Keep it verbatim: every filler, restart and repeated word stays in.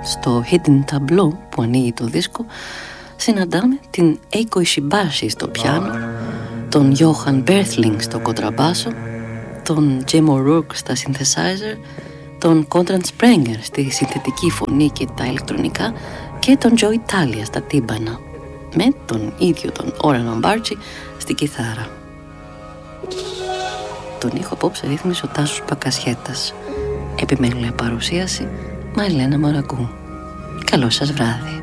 Στο Hidden Tableau που ανοίγει το δίσκο συναντάμε την Eiko Ishibashi στο πιάνο, τον Johan Berthling στο κοντραμπάσο, τον Jim O'Rourke στα synthesizer, τον Conrad Sprenger στη συνθετική φωνή και τα ηλεκτρονικά και τον Joe Italia στα τύμπανα, με τον ίδιο τον Oran Ambarchi στη κιθάρα. Τον ήχο απόψε ρύθμισε ο Τάσος Πακασιέτας. Επιμέλεια παρουσίαση Μαηλένα Μαραγκού. Καλό σας βράδυ.